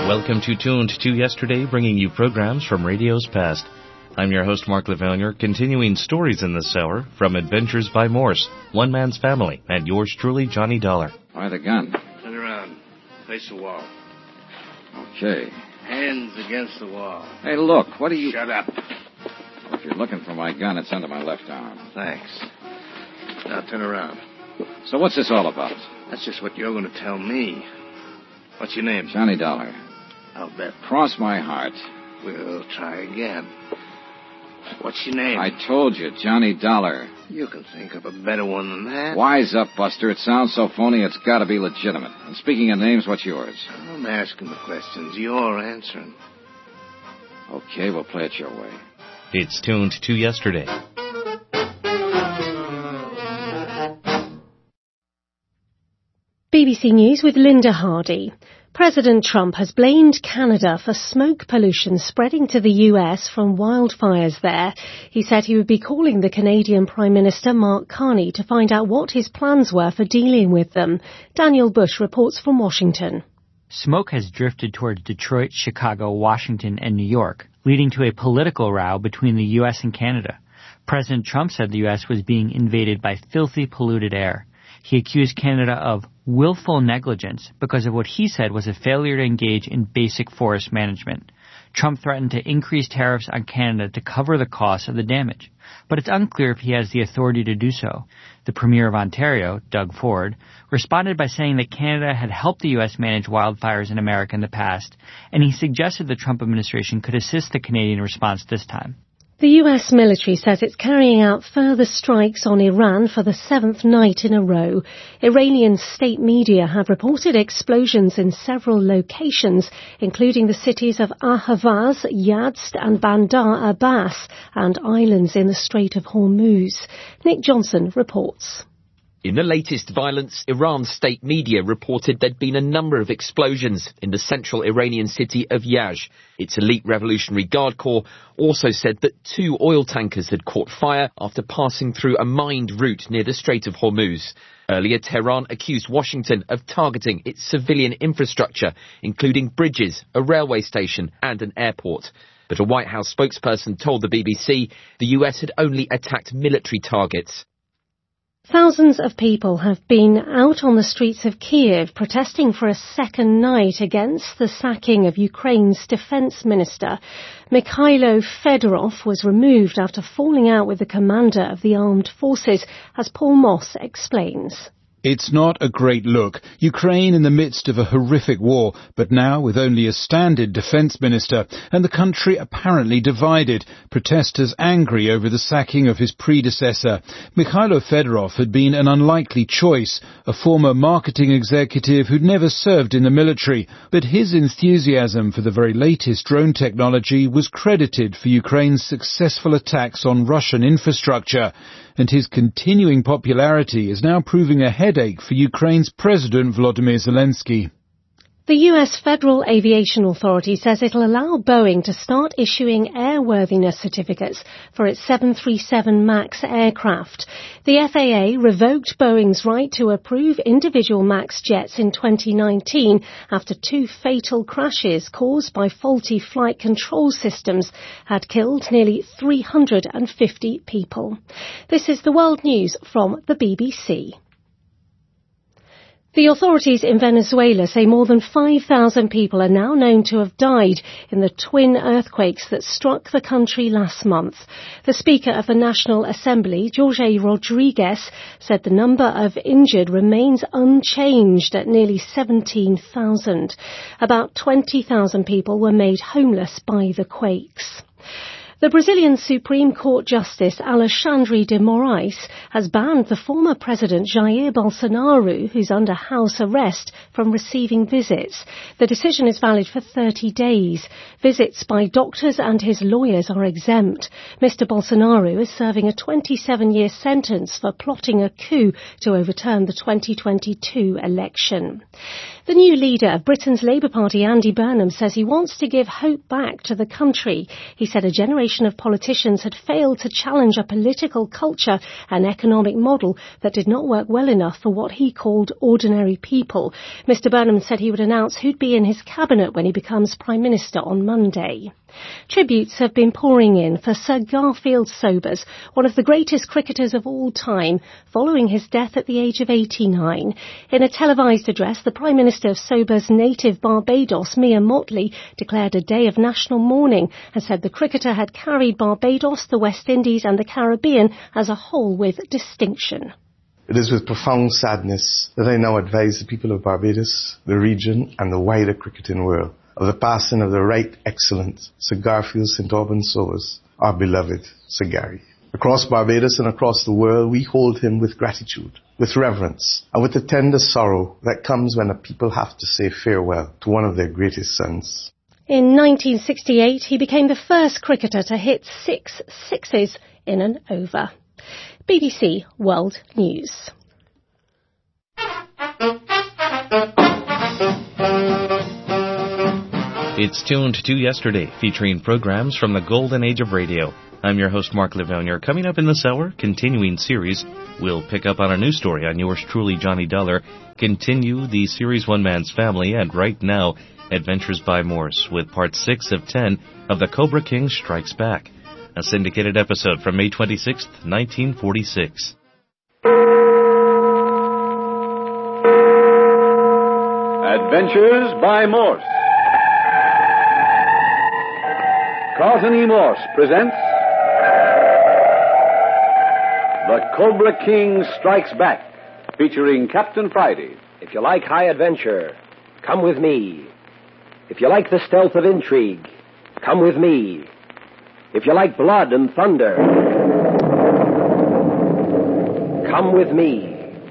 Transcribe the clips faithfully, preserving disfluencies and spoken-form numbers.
Welcome to Tuned to Yesterday, bringing you programs from radio's past. I'm your host, Mark Lavalier, continuing stories in this hour from Adventures by Morse, One Man's Family, and yours truly, Johnny Dollar. Why the gun? Turn around. Face the wall. Okay. Hands against the wall. Hey, look, what are you... Shut up. Well, if you're looking for my gun, it's under my left arm. Thanks. Now turn around. So what's this all about? That's just what you're going to tell me. What's your name? Johnny Dollar. I'll bet. Cross my heart. We'll try again. What's your name? I told you, Johnny Dollar. You can think of a better one than that. Wise up, Buster. It sounds so phony, it's got to be legitimate. And speaking of names, what's yours? I'm asking the questions. You're answering. Okay, we'll play it your way. It's Tuned to Yesterday. B B C News with Linda Hardy. President Trump has blamed Canada for smoke pollution spreading to the U S from wildfires there. He said he would be calling the Canadian Prime Minister Mark Carney to find out what his plans were for dealing with them. Daniel Bush reports from Washington. Smoke has drifted towards Detroit, Chicago, Washington, and New York, leading to a political row between the U S and Canada. President Trump said the U S was being invaded by filthy, polluted air. He accused Canada of willful negligence because of what he said was a failure to engage in basic forest management. Trump threatened to increase tariffs on Canada to cover the cost of the damage, but it's unclear if he has the authority to do so. The Premier of Ontario, Doug Ford, responded by saying that Canada had helped the U S manage wildfires in America in the past, and he suggested the Trump administration could assist the Canadian response this time. The U S military says it's carrying out further strikes on Iran for the seventh night in a row. Iranian state media have reported explosions in several locations, including the cities of Ahvaz, Yazd and Bandar Abbas, and islands in the Strait of Hormuz. Nick Johnson reports. In the latest violence, Iran's state media reported there'd been a number of explosions in the central Iranian city of Yazd. Its elite Revolutionary Guard Corps also said that two oil tankers had caught fire after passing through a mined route near the Strait of Hormuz. Earlier, Tehran accused Washington of targeting its civilian infrastructure, including bridges, a railway station and an airport. But a White House spokesperson told the B B C the U S had only attacked military targets. Thousands of people have been out on the streets of Kiev protesting for a second night against the sacking of Ukraine's defence minister. Mikhailo Fedorov was removed after falling out with the commander of the armed forces, as Paul Moss explains. It's not a great look. Ukraine in the midst of a horrific war, but now with only a standard defence minister, and the country apparently divided. Protesters angry over the sacking of his predecessor. Mikhailo Fedorov had been an unlikely choice, a former marketing executive who'd never served in the military, but his enthusiasm for the very latest drone technology was credited for Ukraine's successful attacks on Russian infrastructure. And his continuing popularity is now proving a headache for Ukraine's President Volodymyr Zelensky. The U S Federal Aviation Authority says it'll allow Boeing to start issuing airworthiness certificates for its seven thirty-seven MAX aircraft. The F A A revoked Boeing's right to approve individual MAX jets in twenty nineteen after two fatal crashes caused by faulty flight control systems had killed nearly three hundred fifty people. This is the World News from the B B C. The authorities in Venezuela say more than five thousand people are now known to have died in the twin earthquakes that struck the country last month. The Speaker of the National Assembly, Jorge Rodriguez, said the number of injured remains unchanged at nearly seventeen thousand. About twenty thousand people were made homeless by the quakes. The Brazilian Supreme Court Justice Alexandre de Moraes has banned the former President Jair Bolsonaro, who's under house arrest, from receiving visits. The decision is valid for thirty days. Visits by doctors and his lawyers are exempt. Mister Bolsonaro is serving a twenty-seven year sentence for plotting a coup to overturn the twenty twenty-two election. The new leader of Britain's Labour Party, Andy Burnham, says he wants to give hope back to the country. He said a generation generation of politicians had failed to challenge a political culture and economic model that did not work well enough for what he called ordinary people. Mister Burnham said he would announce who'd be in his cabinet when he becomes Prime Minister on Monday. Tributes have been pouring in for Sir Garfield Sobers, one of the greatest cricketers of all time, following his death at the age of eighty-nine. In a televised address, the Prime Minister of Sobers' native Barbados, Mia Mottley, declared a day of national mourning and said the cricketer had carried Barbados, the West Indies and the Caribbean as a whole with distinction. It is with profound sadness that I now advise the people of Barbados, the region and the wider cricketing world of the passing of the right excellent Sir Garfield Saint Albans Sobers, our beloved Sir Gary. Across Barbados and across the world, we hold him with gratitude, with reverence, and with the tender sorrow that comes when a people have to say farewell to one of their greatest sons. In nineteen sixty-eight, he became the first cricketer to hit six sixes in an over. B B C World News. It's Tuned to Yesterday, featuring programs from the golden age of radio. I'm your host, Mark Lavonier. Coming up in this hour, continuing series, we'll pick up on a new story on yours truly, Johnny Dollar, continue the series One Man's Family, and right now, Adventures by Morse, with part six of ten of The Cobra King Strikes Back, a syndicated episode from May twenty-sixth, nineteen forty-six. Adventures by Morse. Carlton E. Morse presents The Cobra King Strikes Back, featuring Captain Friday. If you like high adventure, come with me. If you like the stealth of intrigue, come with me. If you like blood and thunder, come with me.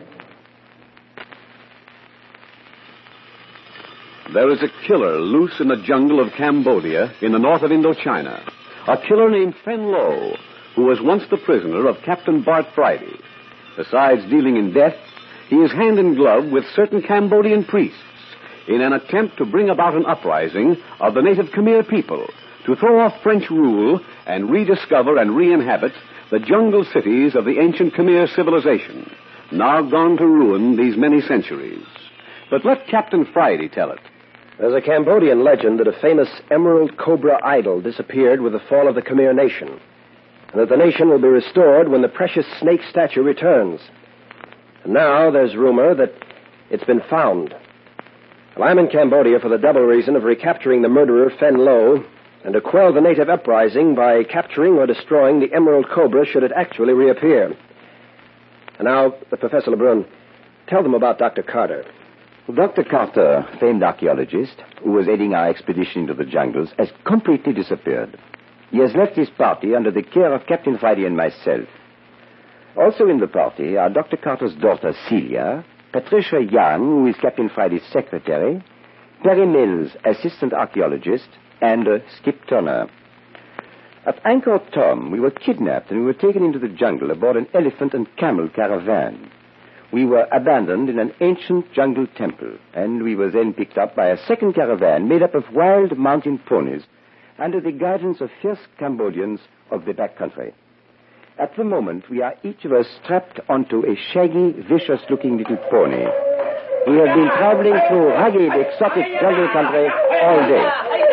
There is a killer loose in the jungle of Cambodia in the north of Indochina. A killer named Fen Lo, who was once the prisoner of Captain Bart Friday. Besides dealing in death, he is hand in glove with certain Cambodian priests in an attempt to bring about an uprising of the native Khmer people to throw off French rule and rediscover and re-inhabit the jungle cities of the ancient Khmer civilization, now gone to ruin these many centuries. But let Captain Friday tell it. There's a Cambodian legend that a famous emerald cobra idol disappeared with the fall of the Khmer nation, and that the nation will be restored when the precious snake statue returns. And now there's rumor that it's been found. Well, I'm in Cambodia for the double reason of recapturing the murderer Fen Lo and to quell the native uprising by capturing or destroying the emerald cobra should it actually reappear. And now, Professor Lebrun, tell them about Doctor Carter. Doctor Carter, famed archaeologist, who was aiding our expedition into the jungles, has completely disappeared. He has left his party under the care of Captain Friday and myself. Also in the party are Doctor Carter's daughter, Celia, Patricia Young, who is Captain Friday's secretary, Perry Mills, assistant archaeologist, and uh, Skip Turner. At Angkor Thom, we were kidnapped and we were taken into the jungle aboard an elephant and camel caravan. We were abandoned in an ancient jungle temple, and we were then picked up by a second caravan made up of wild mountain ponies under the guidance of fierce Cambodians of the backcountry. At the moment, we are each of us strapped onto a shaggy, vicious-looking little pony. We have been traveling through rugged, exotic jungle country all day.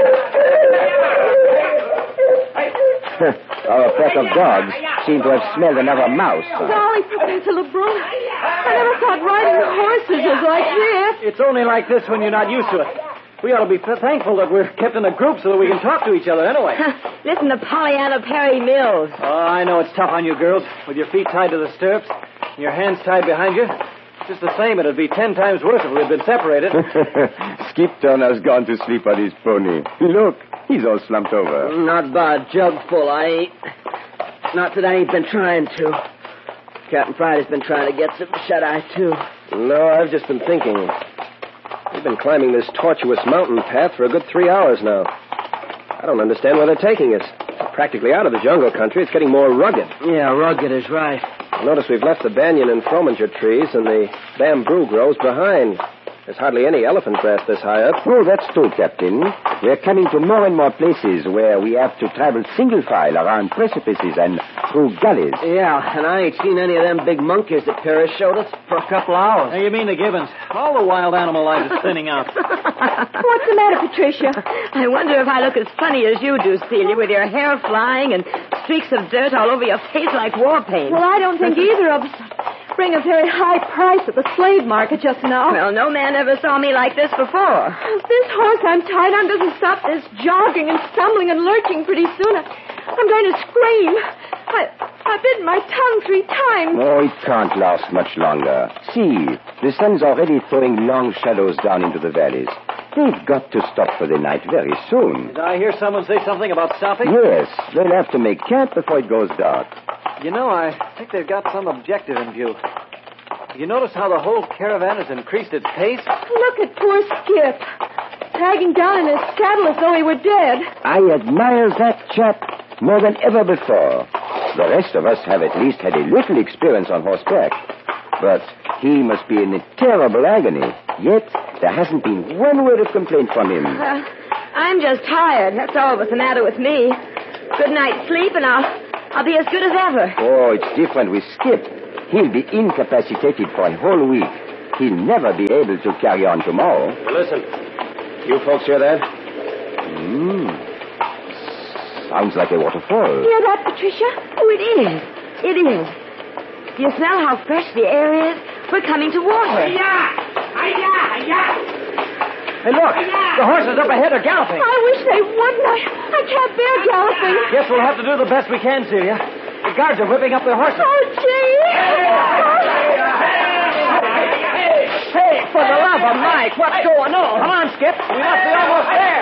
Our pack of dogs seem to have smelled another mouse. Golly, Professor Lebrun, I never thought riding horses was like this. It's only like this when you're not used to it. We ought to be thankful that we're kept in a group so that we can talk to each other anyway. Listen to Pollyanna Perry Mills. Oh, I know it's tough on you girls, with your feet tied to the stirrups and your hands tied behind you. Just the same, it'd be ten times worse if we'd been separated. Skip Turner's gone to sleep on his pony. Look, he's all slumped over. Not by a jug full, I ain't. Not that I ain't been trying to. Captain Friday's been trying to get some shut-eye, too. No, I've just been thinking. We've been climbing this tortuous mountain path for a good three hours now. I don't understand where they're taking us. We're practically out of the jungle country. It's getting more rugged. Yeah, rugged is right. Notice we've left the banyan and frominger trees and the bamboo groves behind. There's hardly any elephant grass this high up. Oh, that's true, Captain. We're coming to more and more places where we have to travel single file around precipices and through gullies. Yeah, and I ain't seen any of them big monkeys that Paris showed us for a couple hours. Hey, you mean the gibbons? All the wild animal life is thinning out. What's the matter, Patricia? I wonder if I look as funny as you do, Celia, with your hair flying and streaks of dirt all over your face like war paint. Well, I don't think either of us bring a very high price at the slave market just now. Well, no man ever saw me like this before. If this horse I'm tied on doesn't stop this jogging and stumbling and lurching pretty soon, I, I'm going to scream. I, I've bitten my tongue three times. Oh, it can't last much longer. See, the sun's already throwing long shadows down into the valleys. They've got to stop for the night very soon. Did I hear someone say something about stopping? Yes, they'll have to make camp before it goes dark. You know, I think they've got some objective in view. You notice how the whole caravan has increased its pace? Look at poor Skip, dragging down in his saddle as though he were dead. I admire that chap more than ever before. The rest of us have at least had a little experience on horseback. But he must be in a terrible agony. Yet, there hasn't been one word of complaint from him. Uh, I'm just tired. That's all that's the matter with me. Good night's sleep, and I'll, I'll be as good as ever. Oh, it's different with Skip. He'll be incapacitated for a whole week. He'll never be able to carry on tomorrow. Listen, you folks hear that? Hmm. Sounds like a waterfall. Hear that, Patricia? Oh, it is. It is. Do you smell how fresh the air is? We're coming to water. Hi-ya! Hi-ya! Hi-ya! Hey, look! The horses up ahead are galloping. I wish they wouldn't. I, I can't bear galloping. Guess we'll have to do the best we can, Celia. The guards are whipping up their horses. Oh, gee! Hey, for the love of Mike, what's going on? Come on, Skip. We must be almost there.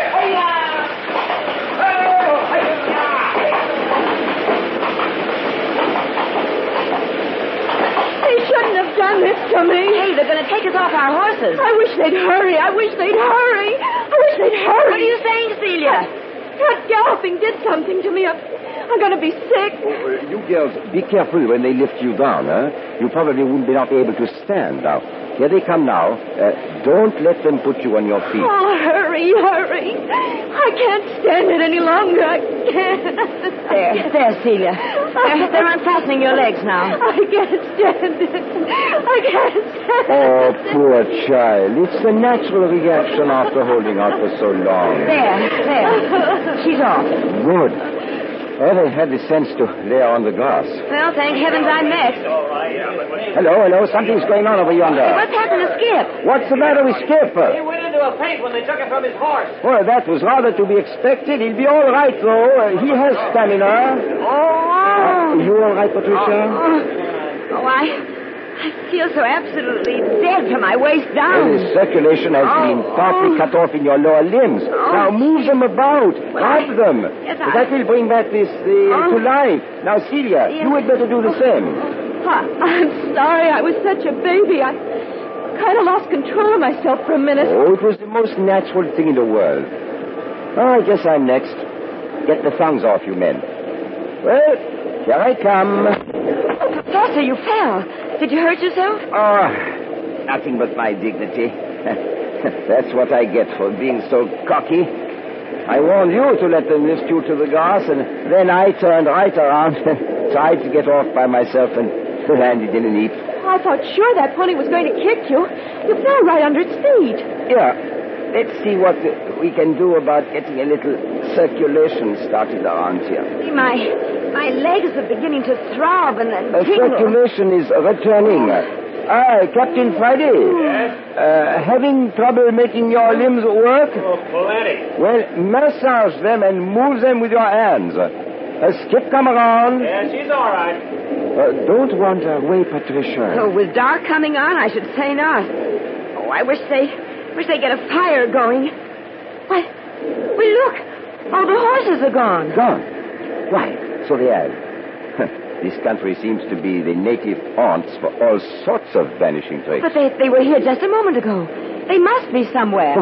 They shouldn't have done this to me. Hey, they're going to take us off our horses. I wish they'd hurry. I wish they'd hurry. I wish they'd hurry. What are you saying, Celia? That galloping did something to me. I'm, I'm going to be sick. Oh, you girls, be careful when they lift you down, huh? You probably wouldn't be not able to stand. Now, here they come now. Uh, don't let them put you on your feet. Oh, hurry, hurry. I can't stand it any longer. I can't. There, there, Celia. They're, they're unfastening your legs now. I can't stand it. I can't stand Oh, it. poor child. It's the natural reaction after holding out for so long. There, there. She's off. Good. Oh, they had the sense to lay her on the grass. Well, thank heavens I'm next. Hello, hello. Something's going on over yonder. What's happened to Skip? What's the matter with Skip? He went into a faint when they took him from his horse. Well, that was rather to be expected. He'll be all right, though. Uh, he has stamina. Oh. Uh, you all right, Patricia? Oh, oh I... I feel so absolutely dead from my waist down. Well, the circulation has oh, been partly oh. cut off in your lower limbs. Oh. Now move them about. Well, Rub them. Yes, I... I... That will bring back this uh, oh. to life. Now, Celia, yes. you had better do the same. I, I'm sorry. I was such a baby. I kind of lost control of myself for a minute. Oh, it was the most natural thing in the world. Oh, I guess I'm next. Get the thongs off, you men. Well, here I come. Oh, Professor, you fell. Did you hurt yourself? Oh, nothing but my dignity. That's what I get for being so cocky. I warned you to let them lift you to the grass, and then I turned right around and tried to get off by myself and landed in a heap. I thought sure that pony was going to kick you. You fell right under its feet. Yeah. Let's see what we can do about getting a little circulation started around here. My my legs are beginning to throb and then Uh, tingle. circulation is returning. Ah, Captain Friday. Yes? Uh, having trouble making your limbs work? Oh, plenty. Well, massage them and move them with your hands. Uh, Skip, come around. Yeah, she's all right. Uh, don't wander away, Patricia. So with dark coming on, I should say not. Oh, I wish they wish they get a fire going. Why, well, look. All the horses are gone. Gone? Why, so they have. This country seems to be the native haunts for all sorts of vanishing tricks. But they, they were here just a moment ago. They must be somewhere.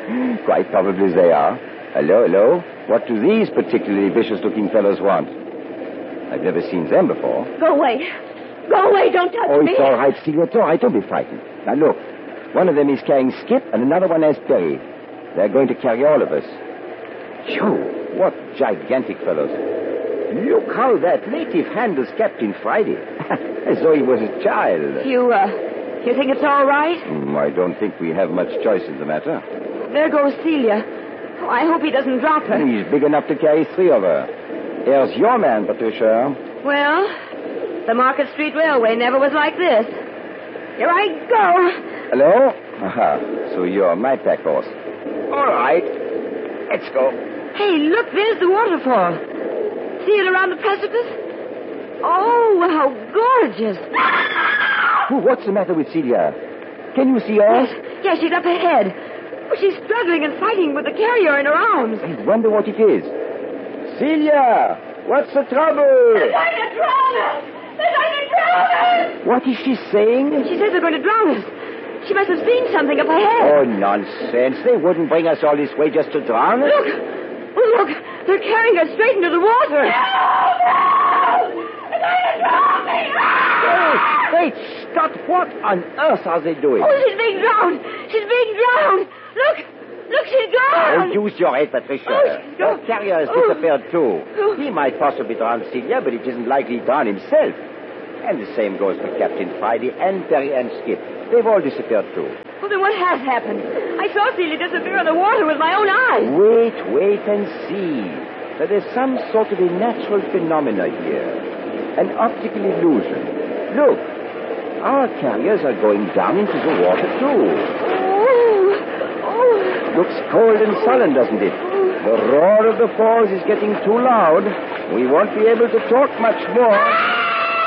Quite probably they are. Hello, hello. What do these particularly vicious-looking fellows want? I've never seen them before. Go away. Go away. Don't touch Oh, me. it's all right, Celia. It's all right. Don't be frightened. Now, look. One of them is carrying Skip, and another one has Perry. They're going to carry all of us. Phew, what gigantic fellows. Look how that native handles Captain Friday. As though he was a child. You, uh, you think it's all right? Mm, I don't think we have much choice in the matter. There goes Celia. Oh, I hope he doesn't drop her. He's big enough to carry three of her. There's your man, Patricia. Well, the Market Street Railway never was like this. Here I go. Hello? Aha, so you're my pack horse. All right. Let's go. Hey, look, there's the waterfall. See it around the precipice? Oh, how gorgeous. Ooh, what's the matter with Celia? Can you see her? Yes, yes, she's up ahead. Oh, she's struggling and fighting with the carrier in her arms. I wonder what it is. Celia, what's the trouble? They're going to drown us! They're going to drown us! What is she saying? She says they're going to drown us. She must have seen something up ahead. Oh, nonsense. They wouldn't bring us all this way just to drown us. Look! Oh, look! They're carrying us straight into the water. No! No! They're going to drown me! Wait, wait, stop. What on earth are they doing? Oh, she's being drowned. She's being drowned. Look! Look, she's gone! Oh, use your head, Patricia. Oh, the carrier has oh. disappeared, too. Oh. He might possibly drown Celia, but it isn't likely to drown himself. And the same goes for Captain Friday and Perry and Skip. They've all disappeared, too. Well, then what has happened? I saw Celia disappear in the water with my own eyes. Wait, wait and see. There is some sort of a natural phenomena here. An optical illusion. Look, our carriers are going down into the water, too. Looks cold and sullen, doesn't it? The roar of the falls is getting too loud. We won't be able to talk much more.